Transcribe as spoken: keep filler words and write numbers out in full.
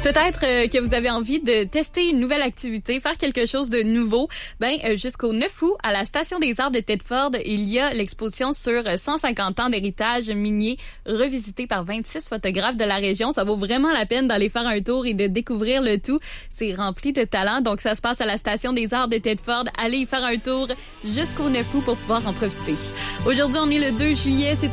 Peut-être euh, que vous avez envie de tester une nouvelle activité, faire quelque chose de nouveau. Ben euh, jusqu'au neuf août, à la Station des Arts de Thetford, il y a l'exposition sur cent cinquante ans d'héritage minier revisité par vingt-six photographes de la région. Ça vaut vraiment la peine d'aller faire un tour et de découvrir le tout. C'est rempli de talent. Donc, ça se passe à la Station des Arts de Thetford. Allez y faire un tour jusqu'au neuf août pour pouvoir en profiter. Aujourd'hui, on est le deux juillet. C'est